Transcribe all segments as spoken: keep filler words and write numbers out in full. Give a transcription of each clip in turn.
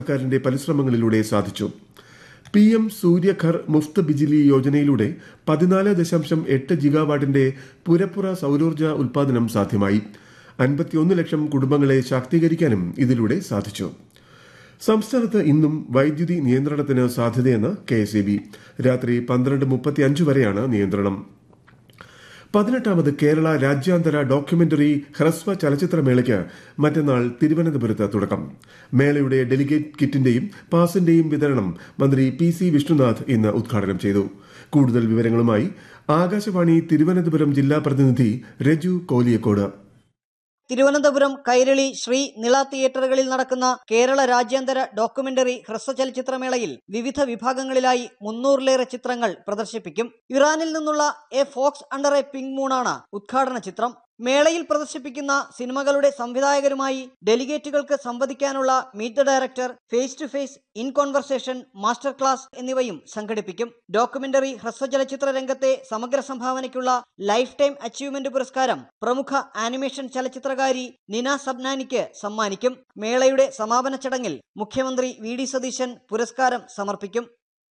സർക്കാരിന്റെ പരിശ്രമങ്ങളിലൂടെ സാധിച്ചു. P M Surya Ghar Muft Bijli യോജനയിലൂടെ പതിനാല് ദശാംശം എട്ട് ജിഗാവാട്ടിന്റെ പുരപ്പുറ സൌരോർജ്ജ ഉൽപാദനം സാധ്യമായി. അൻപത്തിയൊന്ന് ലക്ഷം കുടുംബങ്ങളെ ശാക്തീകരിക്കാനും ഇതിലൂടെ സാധിച്ചു. സംസ്ഥാനത്ത് ഇന്നും വൈദ്യുതി നിയന്ത്രണത്തിന് സാധ്യതയെന്ന് കെ എസ് ഇ ബി. രാത്രി പന്ത്രണ്ട് മുപ്പത്തിയഞ്ച് വരെയാണ് നിയന്ത്രണം. പതിനെട്ടാമത് കേരള രാജ്യാന്തര ഡോക്യുമെന്ററി ഹ്രസ്വ ചലച്ചിത്രമേളയ്ക്ക് മറ്റന്നാൾ തിരുവനന്തപുരത്ത് തുടക്കം. മേളയുടെ ഡെലിഗേറ്റ് കിറ്റിന്റെയും പാസിന്റെയും വിതരണം മന്ത്രി പി സി വിഷ്ണുനാഥ് ഇന്ന് ഉദ്ഘാടനം ചെയ്തു. കൂടുതൽ വിവരങ്ങളുമായി ആകാശവാണി തിരുവനന്തപുരം ജില്ലാ പ്രതിനിധി രജു കോലിയക്കോട്. തിരുവനന്തപുരം കൈരളി ശ്രീ നിള തിയേറ്ററുകളിൽ നടക്കുന്ന കേരള രാജ്യാന്തര ഡോക്യുമെന്ററി ഹ്രസ്വ ചലച്ചിത്രമേളയിൽ വിവിധ വിഭാഗങ്ങളിലായി മുന്നൂറിലേറെ ചിത്രങ്ങൾ പ്രദർശിപ്പിക്കും. ഇറാനിൽ നിന്നുള്ള A Fox under A pink മൂണാണ് ഉദ്ഘാടന ചിത്രം. മേളയിൽ പ്രദർശിപ്പിക്കുന്ന സിനിമകളുടെ സംവിധായകരുമായി ഡെലിഗേറ്റുകൾക്ക് സംവദിക്കാനുള്ള meet the director, face to face, in conversation, master class എന്നിവയും സംഘടിപ്പിക്കും. ഡോക്യുമെന്ററി ഹ്രസ്വ ചലച്ചിത്ര രംഗത്തെ സമഗ്ര സംഭാവനയ്ക്കുള്ള ലൈഫ് ടൈം അച്ചീവ്മെന്റ് പുരസ്കാരം പ്രമുഖ ആനിമേഷൻ ചലച്ചിത്രകാരി നിന സബ്നാനിക്ക് സമ്മാനിക്കും. മേളയുടെ സമാപന ചടങ്ങിൽ മുഖ്യമന്ത്രി വി ഡി സതീശൻ പുരസ്കാരം സമർപ്പിക്കും.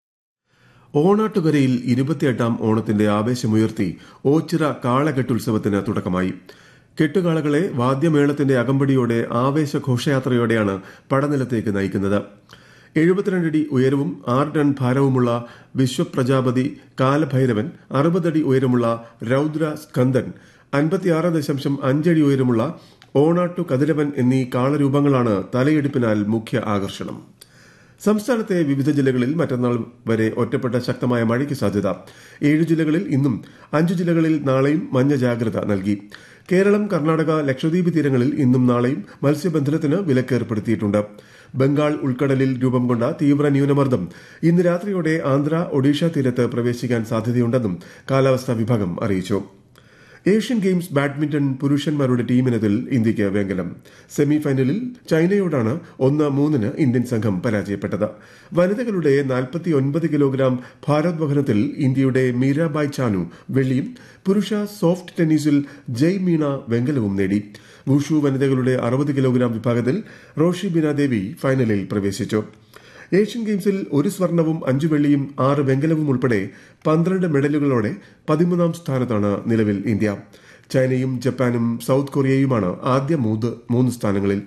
ഓണാട്ടുകരയിൽ ഇരുപത്തിയെട്ടാം ഓണത്തിന്റെ ആവേശമുയർത്തി ഓച്ചിറ കാളകെട്ടുത്സവത്തിന് തുടക്കമായി. കെട്ടുകാളകളെ വാദ്യമേളത്തിന്റെ അകമ്പടിയോടെ ആവേശഘോഷയാത്രയോടെയാണ് പടനിലത്തേക്ക് നയിക്കുന്നത്. എഴുപത്തിരണ്ടടി ഉയരവും ആറ് ടൺ ഭാരവുമുള്ള വിശ്വപ്രജാപതി കാലഭൈരവൻ, അറുപതടി ഉയരമുള്ള രൌദ്ര സ്കന്ദൻ, അൻപത്തിയാറ് ദശാംശം അഞ്ചടി ഉയരമുള്ള ഓണാട്ടു കതിരവൻ എന്നീ കാളരൂപങ്ങളാണ് തലയെടുപ്പിനാൽ മുഖ്യ ആകർഷണം. സംസ്ഥാനത്തെ വിവിധ ജില്ലകളിൽ മറ്റന്നാൾ വരെ ഒറ്റപ്പെട്ട ശക്തമായ മഴയ്ക്ക് സാധ്യത. ഏഴ് ജില്ലകളിൽ ഇന്നും അഞ്ചു ജില്ലകളിൽ നാളെയും മഞ്ഞ ജാഗ്രത നൽകി. കേരളം, കർണാടക, ലക്ഷദ്വീപ് തീരങ്ങളിൽ ഇന്നും നാളെയും മത്സ്യബന്ധനത്തിന് വിലക്കേർപ്പെടുത്തിയിട്ടുണ്ട്. ബംഗാൾ ഉൾക്കടലിൽ രൂപം കൊണ്ട തീവ്ര ന്യൂനമർദ്ദം ഇന്ന് രാത്രിയോടെ ആന്ധ്ര, ഒഡീഷ തീരത്ത് പ്രവേശിക്കാൻ സാധ്യതയുണ്ടെന്നും കാലാവസ്ഥാ വിഭാഗം അറിയിച്ചു. ഏഷ്യൻ ഗെയിംസ് ബാഡ്മിന്റൺ പുരുഷന്മാരുടെ ടീമിനതിൽ ഇന്ത്യയ്ക്ക് വെങ്കലം. സെമിഫൈനലിൽ ചൈനയോടാണ് ഒന്ന് മൂന്നിന് ഇന്ത്യൻ സംഘം പരാജയപ്പെട്ടത്. വനിതകളുടെ നാൽപ്പത്തിയൊൻപത് കിലോഗ്രാം ഭാരോദ്വഹനത്തിൽ ഇന്ത്യയുടെ മീരാബായ് ചാനു വെള്ളിയും പുരുഷ സോഫ്റ്റ് ടെന്നീസിൽ ജയ് മീണ വെങ്കലവും നേടി. വുഷു വനിതകളുടെ അറുപത് കിലോഗ്രാം വിഭാഗത്തിൽ റോഷി ബിന ദേവി ഫൈനലിൽ പ്രവേശിച്ചു. ഏഷ്യൻ ഗെയിംസിൽ ഒരു സ്വർണവും അഞ്ചു വെള്ളിയും ആറ് വെങ്കലവും ഉൾപ്പെടെ പന്ത്രണ്ട് മെഡലുകളോടെ പതിമൂന്നാം സ്ഥാനത്താണ് നിലവിൽ ഇന്ത്യ. ചൈനയും ജപ്പാനും സൌത്ത് കൊറിയയുമാണ് ആദ്യ മൂന്ന് സ്ഥാനങ്ങളിൽ.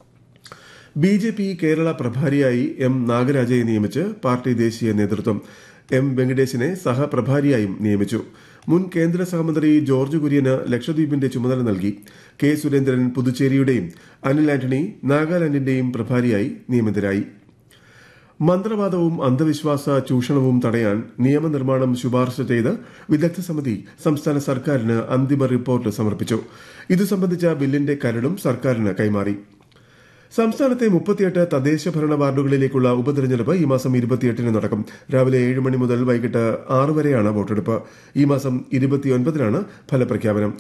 B J P Kerala പ്രഭാരിയായി M നാഗരാജയെ നിയമിച്ച് പാർട്ടി ദേശീയ നേതൃത്വം. എം വെങ്കടേശിനെ സഹപ്രഭാരിയായും നിയമിച്ചു. മുൻ കേന്ദ്ര സഹമന്ത്രി ജോർജ് കുര്യന് ലക്ഷദ്വീപിന്റെ ചുമതല നൽകി. കെ സുരേന്ദ്രൻ പുതുച്ചേരിയുടെയും അനിൽ ആന്റണി നാഗാലാൻഡിന്റെയും പ്രഭാരിയായി നിയമിതരായി. മന്ത്രവാദവും അന്ധവിശ്വാസ ചൂഷണവും തടയാൻ നിയമനിർമ്മാണം ശുപാർശ ചെയ്ത് വിദഗ്ധ സമിതി സംസ്ഥാന സർക്കാരിന് അന്തിമ റിപ്പോർട്ട് സമർപ്പിച്ചു. ഇതു സംബന്ധിച്ച ബില്ലിന്റെ കരടും സർക്കാരിന് കൈമാറി. സംസ്ഥാനത്തെ മുപ്പത്തിയെട്ട് തദ്ദേശ ഭരണ വാർഡുകളിലേക്കുള്ള ഉപതെരഞ്ഞെടുപ്പ് ഈ മാസം ഇരുപത്തിയെട്ടിന് നടക്കും. രാവിലെ ഏഴ് മണി മുതൽ വൈകിട്ട് ആറ് വരെയാണ് വോട്ടെടുപ്പ്. ഈ മാസം ഇരുപത്തിയൊൻപതിനാണ് ഫലപ്രഖ്യാപനം.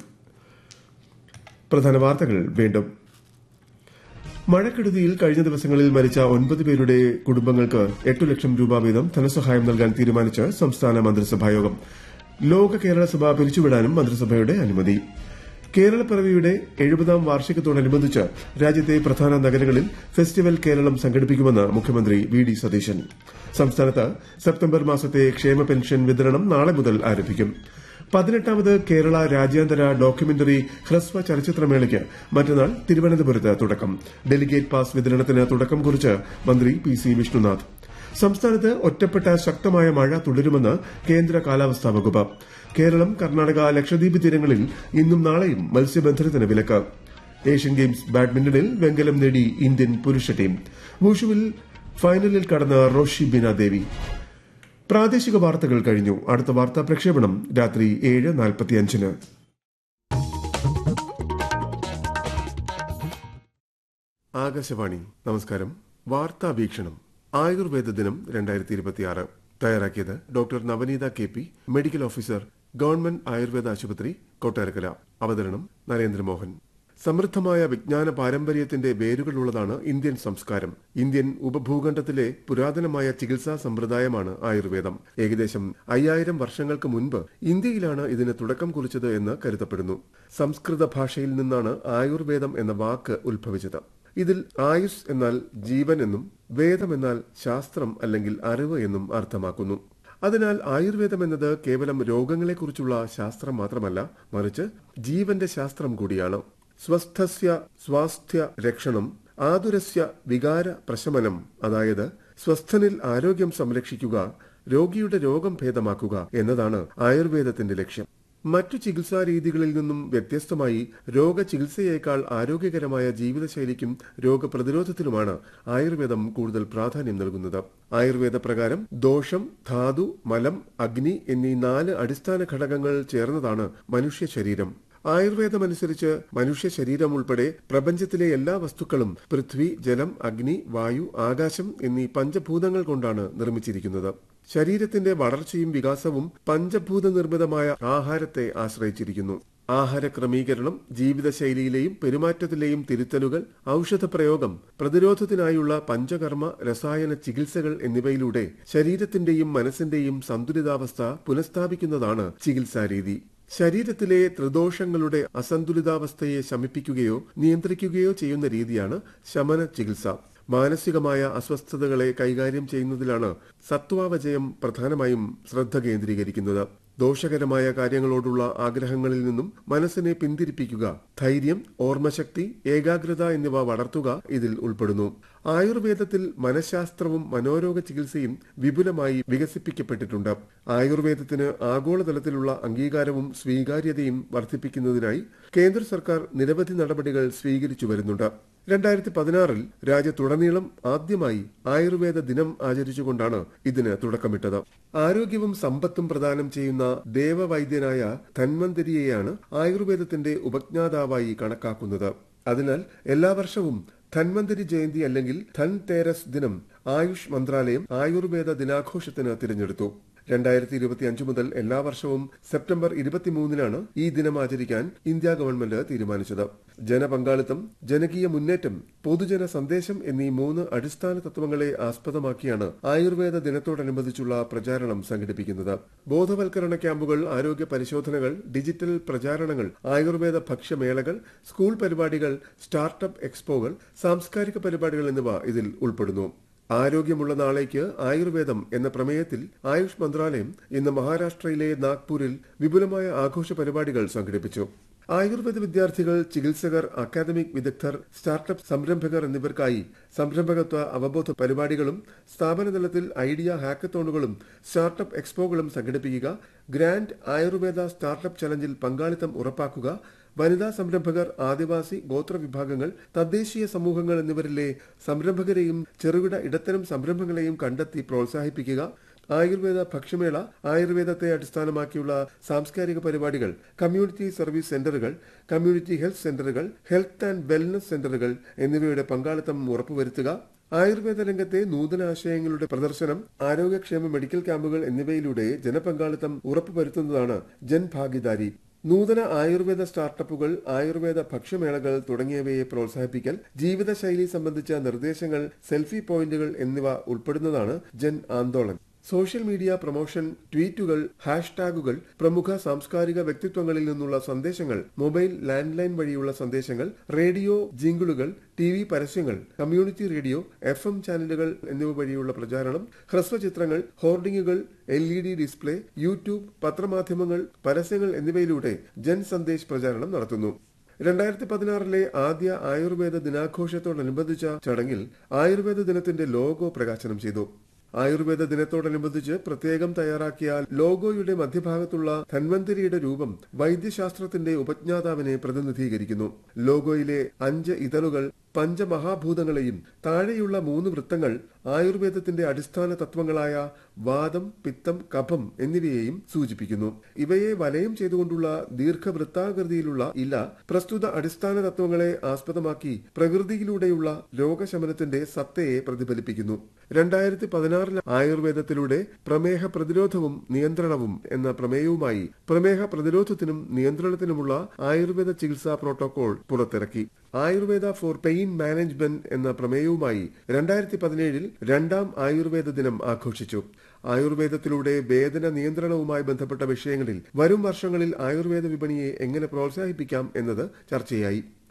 പ്രധാന വാർത്തകൾ വീണ്ടും. മഴക്കെടുതിയിൽ കഴിഞ്ഞ ദിവസങ്ങളിൽ മരിച്ച ഒൻപത് പേരുടെ കുടുംബങ്ങൾക്ക് എട്ടു ലക്ഷം രൂപ വീതം ധനസഹായം നൽകാൻ തീരുമാനിച്ച് സംസ്ഥാന മന്ത്രിസഭായോഗം. ലോക കേരള സഭ പിരിച്ചുവിടാനും മന്ത്രിസഭയുടെ അനുമതി. കേരളപ്പിറവിയുടെ എഴുപതാം വാർഷികത്തോടനുബന്ധിച്ച് രാജ്യത്തെ പ്രധാന നഗരങ്ങളിൽ ഫെസ്റ്റിവൽ കേരളം സംഘടിപ്പിക്കുമെന്ന് മുഖ്യമന്ത്രി വി ഡി സതീശൻ. സംസ്ഥാനത്ത് സെപ്റ്റംബർ മാസത്തെ ക്ഷേമ പെൻഷൻ വിതരണം നാളെ മുതൽ ആരംഭിക്കും. പതിനെട്ടാമത് കേരള രാജ്യാന്തര ഡോക്യുമെന്ററി ഹ്രസ്വ ചലച്ചിത്രമേളയ്ക്ക് മറ്റന്നാൾ തിരുവനന്തപുരത്ത് തുടക്കം. ഡെലിഗേറ്റ് പാസ് വിതരണത്തിന് തുടക്കം കുറിച്ച് മന്ത്രി പി സി വിഷ്ണുനാഥ്. സംസ്ഥാനത്ത് ഒറ്റപ്പെട്ട ശക്തമായ മഴ തുടരുമെന്ന് കേന്ദ്ര കാലാവസ്ഥാ വകുപ്പ്. കേരളം, കർണാടക, ലക്ഷദ്വീപ് തീരങ്ങളിൽ ഇന്നും നാളെയും മത്സ്യബന്ധനത്തിന് വിലക്ക്. ഏഷ്യൻ ഗെയിംസ് ബാഡ്മിന്റണിൽ വെങ്കലം നേടി ഇന്ത്യൻ പുരുഷ ടീം. വുഷുവിൽ ഫൈനലിൽ കടന്ന റോഷി ബിന ദേവി. പ്രാദേശിക വാർത്തകൾ കഴിഞ്ഞു. അടുത്ത വാർത്താ പ്രക്ഷേപണം രാത്രി ഏഴ് നാൽപ്പത്തിയഞ്ചിന്. ആകാശവാണി. നമസ്കാരം. വാർത്താ വീക്ഷണം. ആയുർവേദ ദിനം രണ്ടായിരത്തി ഇരുപത്തിയാറ്. തയ്യാറാക്കിയത് doctor Navaneetha K P, medical officer, government Ayurveda ആശുപത്രി, കൊട്ടാരക്കര. അവതരണം നരേന്ദ്രമോഹൻ. സമൃദ്ധമായ വിജ്ഞാന പാരമ്പര്യത്തിന്റെ വേരുകളുള്ളതാണ് ഇന്ത്യൻ സംസ്കാരം. ഇന്ത്യൻ ഉപഭൂഖണ്ഡത്തിലെ പുരാതനമായ ചികിത്സാ സമ്പ്രദായമാണ് ആയുർവേദം. ഏകദേശം അയ്യായിരം വർഷങ്ങൾക്ക് മുൻപ് ഇന്ത്യയിലാണ് ഇതിന് തുടക്കം കുറിച്ചത് എന്ന് കരുതപ്പെടുന്നു. സംസ്കൃത ഭാഷയിൽ നിന്നാണ് ആയുർവേദം എന്ന വാക്ക് ഉത്ഭവിച്ചത്. ഇതിൽ ആയുസ് എന്നാൽ ജീവൻ എന്നും വേദം എന്നാൽ ശാസ്ത്രം അല്ലെങ്കിൽ അറിവ് എന്നും അർത്ഥമാക്കുന്നു. അതിനാൽ ആയുർവേദം എന്നത് കേവലം രോഗങ്ങളെക്കുറിച്ചുള്ള ശാസ്ത്രം മാത്രമല്ല, മറിച്ച് ജീവന്റെ ശാസ്ത്രം കൂടിയാണ്. സ്വസ്ഥസ്യ സ്വാസ്ഥ്യ രക്ഷണം, ആതുരസ്യ വികാര പ്രശമനം, അതായത് സ്വസ്ഥനിൽ ആരോഗ്യം സംരക്ഷിക്കുക, രോഗിയുടെ രോഗം ഭേദമാക്കുക എന്നതാണ് ആയുർവേദത്തിന്റെ ലക്ഷ്യം. മറ്റു ചികിത്സാ രീതികളിൽ നിന്നും വ്യത്യസ്തമായി രോഗചികിത്സയേക്കാൾ ആരോഗ്യകരമായ ജീവിതശൈലിക്കും രോഗപ്രതിരോധത്തിനുമാണ് ആയുർവേദം കൂടുതൽ പ്രാധാന്യം നൽകുന്നത്. ആയുർവേദ പ്രകാരം ദോഷം, ധാതു, മലം, അഗ്നി എന്നീ നാല് അടിസ്ഥാന ഘടകങ്ങൾ ചേർന്നതാണ് മനുഷ്യ ശരീരം. ആയുർവേദമനുസരിച്ച് മനുഷ്യ ശരീരം ഉൾപ്പെടെ പ്രപഞ്ചത്തിലെ എല്ലാ വസ്തുക്കളും പൃഥ്വി, ജലം, അഗ്നി, വായു, ആകാശം എന്നീ പഞ്ചഭൂതങ്ങൾ കൊണ്ടാണ് നിർമ്മിച്ചിരിക്കുന്നത്. ശരീരത്തിന്റെ വളർച്ചയും വികാസവും പഞ്ചഭൂത നിർമ്മിതമായ ആഹാരത്തെ ആശ്രയിച്ചിരിക്കുന്നു. ആഹാര ക്രമീകരണം, ജീവിതശൈലിയിലെയും പെരുമാറ്റത്തിലെയും തിരുത്തലുകൾ, ഔഷധപ്രയോഗം, പ്രതിരോധത്തിനായുള്ള പഞ്ചകർമ്മ, രസായന ചികിത്സകൾ എന്നിവയിലൂടെ ശരീരത്തിന്റെയും മനസ്സിന്റെയും സന്തുലിതാവസ്ഥ പുനഃസ്ഥാപിക്കുന്നതാണ് ചികിത്സാരീതി. ശരീരത്തിലെ ത്രിദോഷങ്ങളുടെ അസന്തുലിതാവസ്ഥയെ ശമിപ്പിക്കുകയോ നിയന്ത്രിക്കുകയോ ചെയ്യുന്ന രീതിയാണ് ശമന ചികിത്സ. മാനസികമായ അസ്വസ്ഥതകളെ കൈകാര്യം ചെയ്യുന്നതിലാണ് സത്വാവജയം പ്രധാനമായും ശ്രദ്ധ കേന്ദ്രീകരിക്കുന്നത്. ദോഷകരമായ കാര്യങ്ങളോടുള്ള ആഗ്രഹങ്ങളിൽ നിന്നും മനസ്സിനെ പിന്തിരിപ്പിക്കുക, ധൈര്യം, ഓർമ്മശക്തി, ഏകാഗ്രത എന്നിവ വളർത്തുക ഇതിൽ ഉൾപ്പെടുന്നു. ആയുർവേദത്തിൽ മനഃശാസ്ത്രവും മനോരോഗ ചികിത്സയും വിപുലമായി വികസിപ്പിക്കപ്പെട്ടിട്ടുണ്ട്. ആയുർവേദത്തിന് ആഗോളതലത്തിലുള്ള അംഗീകാരവും സ്വീകാര്യതയും വർദ്ധിപ്പിക്കുന്നതിനായി കേന്ദ്ര സർക്കാർ നിരവധി നടപടികൾ സ്വീകരിച്ചു വരുന്നുണ്ട്. രണ്ടായിരത്തി പതിനാറിൽ രാജ്യത്തുടനീളം ആദ്യമായി ആയുർവേദ ദിനം ആചരിച്ചുകൊണ്ടാണ് ഇതിന് തുടക്കമിട്ടത്. ആരോഗ്യവും സമ്പത്തും പ്രദാനം ചെയ്യുന്ന ദേവവൈദ്യനായ ധന്വന്തരിയെയാണ് ആയുർവേദത്തിന്റെ ഉപജ്ഞാതാവായി കണക്കാക്കുന്നത്. അതിനാൽ എല്ലാ വർഷവും ധന്വന്തരി ജയന്തി അല്ലെങ്കിൽ ധൻ തേരസ് ദിനം ആയുഷ് മന്ത്രാലയം ആയുർവേദ ദിനാഘോഷത്തിന് തിരഞ്ഞെടുത്തു. രണ്ടായിരത്തി ഇരുപത്തി അഞ്ച് മുതൽ എല്ലാ വർഷവും സെപ്റ്റംബർ ഇരുപത്തിമൂന്നിനാണ് ഈ ദിനം ആചരിക്കാൻ ഇന്ത്യ ഗവൺമെന്റ് തീരുമാനിച്ചത്. ജനപങ്കാളിത്തം, ജനകീയ മുന്നേറ്റം, പൊതുജന സന്ദേശം എന്നീ മൂന്ന് അടിസ്ഥാന തത്വങ്ങളെ ആസ്പദമാക്കിയാണ് ആയുർവേദ ദിനത്തോടനുബന്ധിച്ചുള്ള പ്രചാരണം സംഘടിപ്പിക്കുന്നത്. ബോധവൽക്കരണ ക്യാമ്പുകൾ, ആരോഗ്യ പരിശോധനകൾ, ഡിജിറ്റൽ പ്രചാരണങ്ങൾ, ആയുർവേദ ഭക്ഷ്യമേളകൾ, സ്കൂൾ പരിപാടികൾ, സ്റ്റാർട്ടപ്പ് എക്സ്പോകൾ, സാംസ്കാരിക പരിപാടികൾ എന്നിവ ഇതിൽ ഉൾപ്പെടുന്നു. ആരോഗ്യമുള്ള നാളേക്ക് ആയുർവേദം എന്ന പ്രമേയത്തിൽ ആയുഷ് മന്ത്രാലയം ഇന്ന് മഹാരാഷ്ട്രയിലെ നാഗ്പൂരിൽ വിപുലമായ ആഘോഷ പരിപാടികൾ സംഘടിപ്പിച്ചു. ആയുർവേദ വിദ്യാർത്ഥികൾ, ചികിത്സകർ, അക്കാദമിക് വിദഗ്ധർ, സ്റ്റാർട്ടപ്പ് സംരംഭകർ എന്നിവർക്കായി സംരംഭകത്വ അവബോധ പരിപാടികളും സ്ഥാപനതലത്തിൽ ഐഡിയ ഹാക്കത്തോണുകളും സ്റ്റാർട്ടപ്പ് എക്സ്പോകളും സംഘടിപ്പിക്കുക, ഗ്രാൻഡ് ആയുർവേദ സ്റ്റാർട്ടപ്പ് ചലഞ്ചിൽ പങ്കാളിത്തം ഉറപ്പാക്കുക, വനിതാ സംരംഭകർ, ആദിവാസി ഗോത്ര വിഭാഗങ്ങൾ, തദ്ദേശീയ സമൂഹങ്ങൾ എന്നിവരിലെ സംരംഭകരെയും ചെറുകിട ഇടത്തരം സംരംഭങ്ങളെയും കണ്ടെത്തി പ്രോത്സാഹിപ്പിക്കുക, ആയുർവേദ ഭക്ഷ്യമേള, ആയുർവേദത്തെ അടിസ്ഥാനമാക്കിയുള്ള സാംസ്കാരിക പരിപാടികൾ, കമ്മ്യൂണിറ്റി സർവീസ് സെന്ററുകൾ, കമ്മ്യൂണിറ്റി ഹെൽത്ത് സെന്ററുകൾ, ഹെൽത്ത് ആൻഡ് വെൽനസ് സെന്ററുകൾ എന്നിവയുടെ പങ്കാളിത്തം ഉറപ്പുവരുത്തുക, ആയുർവേദ രംഗത്തെ നൂതനാശയങ്ങളുടെ പ്രദർശനം, ആരോഗ്യക്ഷേമ മെഡിക്കൽ ക്യാമ്പുകൾ എന്നിവയിലൂടെ ജനപങ്കാളിത്തം ഉറപ്പുവരുത്തുന്നതാണ് ജൻഭാഗിദാരി. നൂതന ആയുർവേദ സ്റ്റാർട്ടപ്പുകൾ, ആയുർവേദ ഭക്ഷ്യമേളകൾ തുടങ്ങിയവയെ പ്രോത്സാഹിപ്പിക്കൽ, ജീവിതശൈലി സംബന്ധിച്ച നിർദ്ദേശങ്ങൾ, സെൽഫി പോയിന്റുകൾ എന്നിവ ഉൾപ്പെടുന്നതാണ് Jan Andolan. Social media promotion, ട്വീറ്റുകൾ, ഹാഷ്ടാഗുകൾ, പ്രമുഖ സാംസ്കാരിക വ്യക്തിത്വങ്ങളിൽ നിന്നുള്ള സന്ദേശങ്ങൾ, മൊബൈൽ ലാൻഡ് ലൈൻ വഴിയുള്ള സന്ദേശങ്ങൾ, റേഡിയോ ജിംഗിളുകൾ, ടി വി പരസ്യങ്ങൾ, കമ്മ്യൂണിറ്റി റേഡിയോ, എഫ് എം ചാനലുകൾ എന്നിവ വഴിയുള്ള പ്രചാരണം, ഹ്രസ്വചിത്രങ്ങൾ, ഹോർഡിംഗുകൾ, L E D display, YouTube, പത്രമാധ്യമങ്ങൾ, പരസ്യങ്ങൾ എന്നിവയിലൂടെ ജൻ സന്ദേശ് പ്രചാരണം നടത്തുന്നു. രണ്ടായിരത്തി പതിനാറിലെ ആദ്യ ആയുർവേദ ദിനാഘോഷത്തോടനുബന്ധിച്ച ചടങ്ങിൽ ആയുർവേദ ദിനത്തിന്റെ ലോഗോ പ്രകാശനം ചെയ്തു. ആയുർവേദ ദിനത്തോടനുബന്ധിച്ച് പ്രത്യേകം തയ്യാറാക്കിയ ലോഗോയുടെ മധ്യഭാഗത്തുള്ള ധന്വന്തരിയുടെ രൂപം വൈദ്യശാസ്ത്രത്തിന്റെ ഉപജ്ഞാതാവിനെ പ്രതിനിധീകരിക്കുന്നു. ലോഗോയിലെ അഞ്ച് ഇതളുകൾ പഞ്ചമഹാഭൂതങ്ങളെയും താഴെയുള്ള മൂന്ന് വൃത്തങ്ങൾ ആയുർവേദത്തിന്റെ അടിസ്ഥാന തത്വങ്ങളായ വാദം, പിത്തം, കഫം എന്നിവയെയും സൂചിപ്പിക്കുന്നു. ഇവയെ വലയം ചെയ്തുകൊണ്ടുള്ള ദീർഘവൃത്താകൃതിയിലുള്ള ഇല പ്രസ്തുത അടിസ്ഥാന തത്വങ്ങളെ ആസ്പദമാക്കി പ്രകൃതിയിലൂടെയുള്ള രോഗശമനത്തിന്റെ സത്തയെ പ്രതിഫലിപ്പിക്കുന്നു. രണ്ടായിരത്തി പതിനാറിൽ ആയുർവേദത്തിലൂടെ പ്രമേഹ പ്രതിരോധവും നിയന്ത്രണവും എന്ന പ്രമേയവുമായി പ്രമേഹ പ്രതിരോധത്തിനും നിയന്ത്രണത്തിനുമുള്ള ആയുർവേദ ചികിത്സാ പ്രോട്ടോകോൾ പുറത്തിറക്കി. ആയുർവേദ ഫോർ പെയിൻ മാനേജ്മെന്റ് എന്ന പ്രമേയവുമായി രണ്ടായിരത്തി പതിനേഴിൽ രണ്ടാം ആയുർവേദ ദിനം ആഘോഷിച്ചു. ആയുർവേദത്തിലൂടെ വേദന നിയന്ത്രണവുമായി ബന്ധപ്പെട്ട വിഷയങ്ങളിൽ വരും വർഷങ്ങളിൽ ആയുർവേദ വിപണിയെ എങ്ങനെ പ്രോത്സാഹിപ്പിക്കാം എന്നത് ചർച്ചയായി.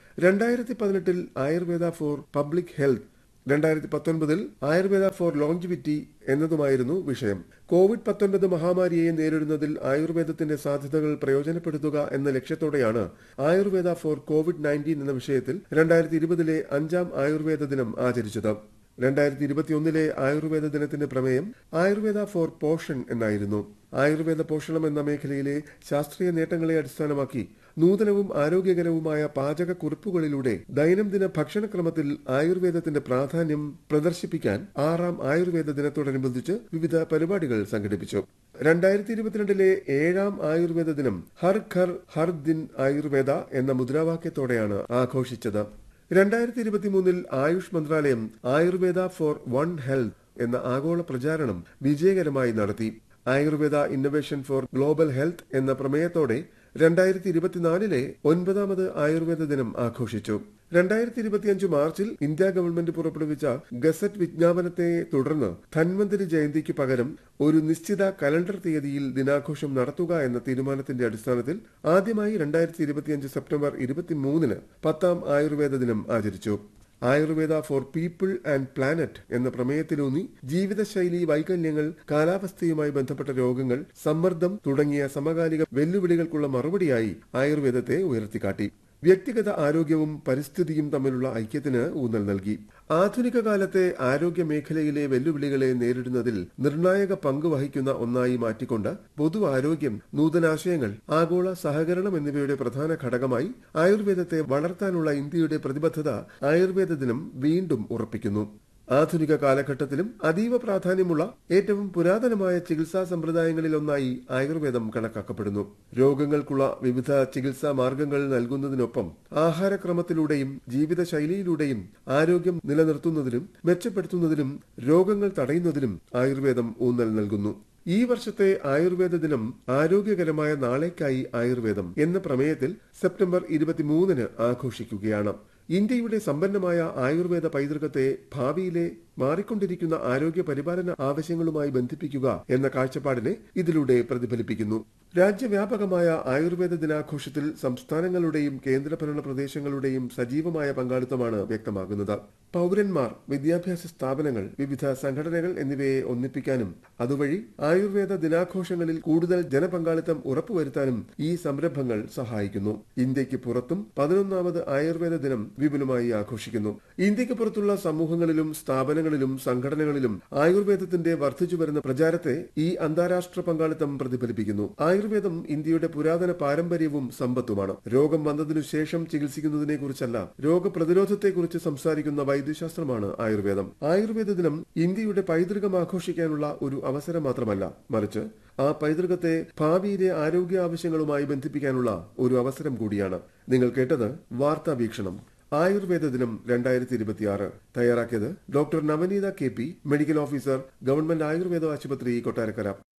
രണ്ടായിരത്തി പതിനെട്ടിൽ ആയുർവേദ ഫോർ പബ്ലിക് ഹെൽത്ത്, രണ്ടായിരത്തി പത്തൊൻപതിൽ ആയുർവേദ ഫോർ ലോങ്ജിവിറ്റി എന്നതുമായിരുന്നു വിഷയം. കോവിഡ് പത്തൊൻപത് മഹാമാരിയെ നേരിടുന്നതിൽ ആയുർവേദത്തിന്റെ സാധ്യതകൾ പ്രയോജനപ്പെടുത്തുക എന്ന ലക്ഷ്യത്തോടെയാണ് ആയുർവേദ ഫോർ കോവിഡ് നയൻറ്റീൻ എന്ന വിഷയത്തിൽ രണ്ടായിരത്തി ഇരുപതിലെ അഞ്ചാം ആയുർവേദ ദിനം ആചരിച്ചത്. രണ്ടായിരത്തി ഇരുപത്തിയൊന്നിലെ ആയുർവേദ ദിനത്തിന്റെ പ്രമേയം ആയുർവേദ ഫോർ പോഷൻ എന്നായിരുന്നു. ആയുർവേദ പോഷണം എന്ന മേഖലയിലെ ശാസ്ത്രീയ നേട്ടങ്ങളെ അടിസ്ഥാനമാക്കി നൂതനവും ആരോഗ്യകരവുമായ പാചകക്കുറിപ്പുകളിലൂടെ ദൈനംദിന ഭക്ഷണക്രമത്തിൽ ആയുർവേദത്തിന്റെ പ്രാധാന്യം പ്രദർശിപ്പിക്കാൻ ആറാം ആയുർവേദ ദിനത്തോടനുബന്ധിച്ച് വിവിധ പരിപാടികൾ സംഘടിപ്പിച്ചു. രണ്ടായിരത്തി ഇരുപത്തിരണ്ടിലെ ഏഴാം ആയുർവേദ ദിനം ഹർ ഘർ ഹർ ദിൻ ആയുർവേദ എന്ന മുദ്രാവാക്യത്തോടെയാണ് ആഘോഷിച്ചത്. രണ്ടായിരത്തി ഇരുപത്തിമൂന്നിൽ ആയുഷ് മന്ത്രാലയം ആയുർവേദ ഫോർ വൺ ഹെൽത്ത് എന്ന ആഗോള പ്രചാരണം വിജയകരമായി നടത്തി. Ayurveda innovation four global health എന്ന പ്രമേയത്തോടെ രണ്ടായിരത്തി ഇരുപത്തിനാലിലെ ഒൻപതാമത് ആയുർവേദ ദിനം ആഘോഷിച്ചു. രണ്ടായിരത്തി ഇരുപത്തിയഞ്ച് മാർച്ചിൽ ഇന്ത്യ ഗവൺമെന്റ് പുറപ്പെടുവിച്ച ഗസറ്റ് വിജ്ഞാപനത്തെ തുടർന്ന് ധന്വന്തരി ജയന്തിക്ക് പകരം ഒരു നിശ്ചിത കലണ്ടർ തീയതിയിൽ ദിനാഘോഷം നടത്തുക എന്ന തീരുമാനത്തിന്റെ അടിസ്ഥാനത്തിൽ ആദ്യമായി രണ്ടായിരത്തി ഇരുപത്തിയഞ്ച് സെപ്റ്റംബർ ഇരുപത്തിമൂന്നിന് പത്താം ആയുർവേദ ദിനം ആചരിച്ചു. Ayurveda for people and planet എന്ന പ്രമേയത്തിലൂന്നി ജീവിതശൈലി വൈകല്യങ്ങൾ, കാലാവസ്ഥയുമായി ബന്ധപ്പെട്ട രോഗങ്ങൾ, സമ്മർദ്ദം തുടങ്ങിയ സമകാലിക വെല്ലുവിളികൾക്കുള്ള മറുപടിയായി ആയുർവേദത്തെ ഉയർത്തിക്കാട്ടി. വ്യക്തിഗത ആരോഗ്യവും പരിസ്ഥിതിയും തമ്മിലുള്ള ഐക്യത്തിന് ഊന്നൽ നൽകി. ആധുനിക കാലത്തെ ആരോഗ്യ മേഖലയിലെ വെല്ലുവിളികളെ നേരിടുന്നതിൽ നിർണായക പങ്ക് വഹിക്കുന്ന ഒന്നായി മാറ്റിക്കൊണ്ട് പൊതു ആരോഗ്യം, നൂതനാശയങ്ങൾ, ആഗോള സഹകരണം എന്നിവയുടെ പ്രധാന ഘടകമായി ആയുർവേദത്തെ വളർത്താനുള്ള ഇന്ത്യയുടെ പ്രതിബദ്ധത ആയുർവേദ ദിനം വീണ്ടും ഉറപ്പിക്കുന്നു. ആധുനിക കാലഘട്ടത്തിലും അതീവ പ്രാധാന്യമുള്ള ഏറ്റവും പുരാതനമായ ചികിത്സാ സമ്പ്രദായങ്ങളിലൊന്നായി ആയുർവേദം കണക്കാക്കപ്പെടുന്നു. രോഗങ്ങൾക്കുള്ള വിവിധ ചികിത്സാ മാർഗങ്ങൾ നൽകുന്നതിനൊപ്പം ആഹാരക്രമത്തിലൂടെയും ജീവിതശൈലിയിലൂടെയും ആരോഗ്യം നിലനിർത്തുന്നതിലും മെച്ചപ്പെടുത്തുന്നതിലും രോഗങ്ങൾ തടയുന്നതിലും ആയുർവേദം ഊന്നൽ നൽകുന്നു. ഈ വർഷത്തെ ആയുർവേദ ദിനം ആരോഗ്യകരമായ നാളേക്കായി ആയുർവേദം എന്ന പ്രമേയത്തിൽ സെപ്റ്റംബർ ഇരുപത്തിമൂന്നിന് ആഘോഷിക്കുകയാണ്. ഇന്ത്യയുടെ സമ്പന്നമായ ആയുർവേദ പൈതൃകത്തെ ഭാവിയിലെ മാറിക്കൊണ്ടിരിക്കുന്ന ആരോഗ്യ പരിപാലന ആവശ്യങ്ങളുമായി ബന്ധിപ്പിക്കുക എന്ന കാഴ്ചപ്പാടിനെ ഇതിലൂടെ പ്രതിഫലിപ്പിക്കുന്നു. രാജ്യവ്യാപകമായ ആയുർവേദ ദിനാഘോഷത്തിൽ സംസ്ഥാനങ്ങളുടെയും കേന്ദ്രഭരണ പ്രദേശങ്ങളുടെയും സജീവമായ പങ്കാളിത്തമാണ് വ്യക്തമാകുന്നത്. പൌരന്മാർ, വിദ്യാഭ്യാസ സ്ഥാപനങ്ങൾ, വിവിധ സംഘടനകൾ എന്നിവയെ ഒന്നിപ്പിക്കാനും അതുവഴി ആയുർവേദ ദിനാഘോഷങ്ങളിൽ കൂടുതൽ ജനപങ്കാളിത്തം ഉറപ്പുവരുത്താനും ഈ സംരംഭങ്ങൾ സഹായിക്കുന്നു. ഇന്ത്യക്ക് പുറത്തും പതിനൊന്നാമത് ആയുർവേദ ദിനം വിപുലമായി ആഘോഷിക്കുന്നു. ഇന്ത്യക്ക് പുറത്തുള്ള സമൂഹങ്ങളിലും സ്ഥാപനങ്ങളിലും സംഘടനകളിലും ആയുർവേദത്തിന്റെ വർദ്ധിച്ചുവരുന്ന പ്രചാരത്തെ ഈ അന്താരാഷ്ട്ര പങ്കാളിത്തം പ്രതിഫലിപ്പിക്കുന്നു. ആയുർവേദം ഇന്ത്യയുടെ പുരാതന പാരമ്പര്യവും സമ്പത്തുമാണ്. രോഗം വന്നതിനു ശേഷം ചികിത്സിക്കുന്നതിനെ കുറിച്ചല്ല, രോഗപ്രതിരോധത്തെക്കുറിച്ച് സംസാരിക്കുന്ന വൈദ്യശാസ്ത്രമാണ് ആയുർവേദം. ആയുർവേദ ദിനം ഇന്ത്യയുടെ പൈതൃകം ആഘോഷിക്കാനുള്ള ഒരു അവസരം മാത്രമല്ല, മറിച്ച് ആ പൈതൃകത്തെ ഭാവിയിലെ ആരോഗ്യ ആവശ്യങ്ങളുമായി ബന്ധിപ്പിക്കാനുള്ള ഒരു അവസരം കൂടിയാണ്. നിങ്ങൾ കേട്ടത് വാർത്താ വീക്ഷണം. ആയുർവേദ ദിനം രണ്ടായിരത്തി ഇരുപത്തിയാറ് തയ്യാറാക്കിയത് doctor Navaneetha K P, medical officer, government Ayurveda ആശുപത്രി, കൊട്ടാരക്കര.